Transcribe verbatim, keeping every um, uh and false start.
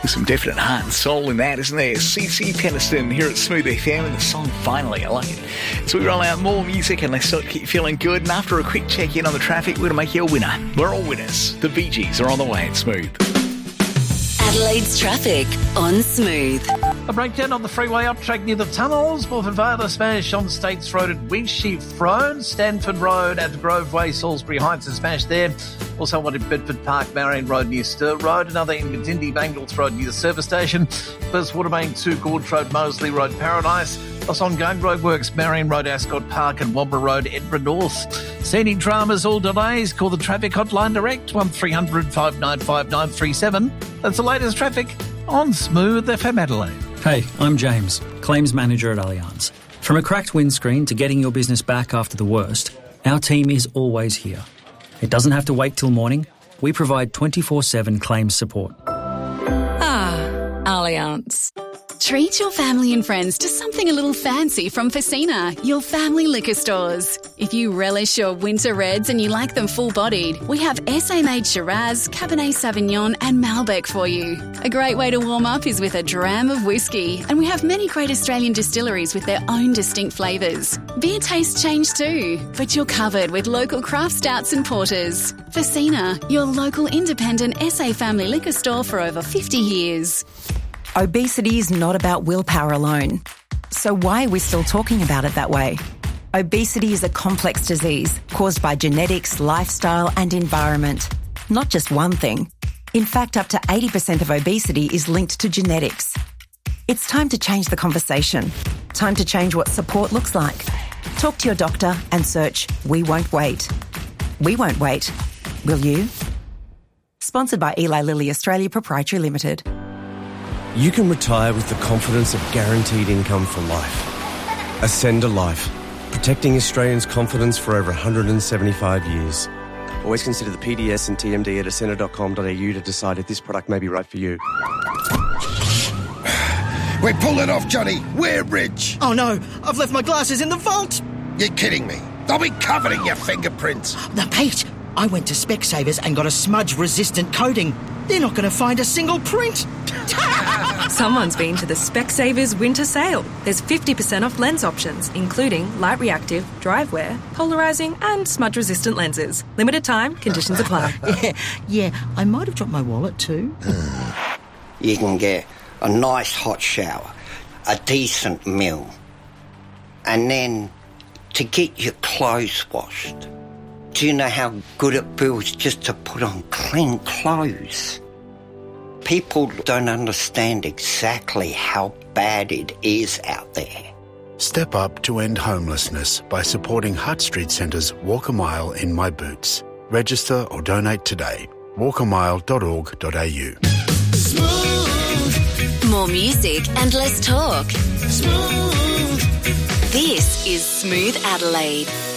Some definite heart and soul in that, isn't there? C C Peniston here at Smooth F M and the song Finally. I like it. So we roll out more music and let's start keep feeling good. And after a quick check-in on the traffic, we're going to make you a winner. We're all winners. The Bee Gees are on the way at Smooth. Adelaide's traffic on Smooth. A breakdown on the freeway up track near the tunnels. Morford Vale, a smash on States Road at Windsheaf Road. Stanford Road at Groveway, Salisbury Heights, a smash there. Also one in Bedford Park, Marion Road near Stir Road. Another in Medindi, Bangles Road near the service station. First Watermain two, Gorge Road, Moseley Road, Paradise. Plus ongoing roadworks, Marion Road, Ascot Park and Womber Road, Edinburgh North. Scenic dramas, all delays. Call the traffic hotline direct, one three hundred, five nine five, nine three seven. That's the latest traffic on Smooth F M Adelaide. Hey, I'm James, Claims Manager at Allianz. From a cracked windscreen to getting your business back after the worst, our team is always here. It doesn't have to wait till morning. We provide twenty-four seven claims support. Ah, Allianz. Treat your family and friends to something a little fancy from Facina, your family liquor stores. If you relish your winter reds and you like them full-bodied, we have S A-made Shiraz, Cabernet Sauvignon and Malbec for you. A great way to warm up is with a dram of whiskey, and we have many great Australian distilleries with their own distinct flavours. Beer tastes change too, but you're covered with local craft stouts and porters. Facina, your local independent S A family liquor store for over fifty years. Obesity is not about willpower alone. So why are we still talking about it that way? Obesity is a complex disease caused by genetics, lifestyle and environment. Not just one thing. In fact, up to eighty percent of obesity is linked to genetics. It's time to change the conversation. Time to change what support looks like. Talk to your doctor and search We Won't Wait. We won't wait. Will you? Sponsored by Eli Lilly Australia Proprietary Limited. You can retire with the confidence of guaranteed income for life. Ascend a Life, protecting Australians' confidence for over one hundred seventy-five years. Always consider the P D S and T M D at ascender dot com dot a u to decide if this product may be right for you. We pulled it off, Johnny. We're rich. Oh no, I've left my glasses in the vault. You're kidding me. They'll be covered in your fingerprints. No, Pete, I went to Specsavers and got a smudge-resistant coating. They're not going to find a single print. Someone's been to the Specsavers winter sale. There's fifty percent off lens options, including light reactive, drive wear, polarising and smudge-resistant lenses. Limited time, conditions apply. yeah, yeah, I might have dropped my wallet too. You can get a nice hot shower, a decent meal, and then to get your clothes washed. Do you know how good it feels just to put on clean clothes? People don't understand exactly how bad it is out there. Step up to end homelessness by supporting Hutt Street Centre's Walk a Mile in My Boots. Register or donate today. walk a mile dot org dot a u. Smooth. More music and less talk. Smooth. This is Smooth Adelaide.